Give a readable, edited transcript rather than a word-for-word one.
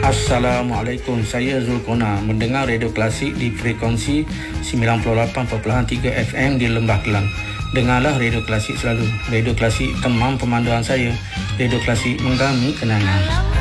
Assalamualaikum, saya Zulkona mendengar Radio Klasik di frekuensi 98.3 FM di Lembah Kelang. Dengarlah Radio Klasik selalu. Radio Klasik teman pemanduan saya. Radio Klasik menggami kenangan.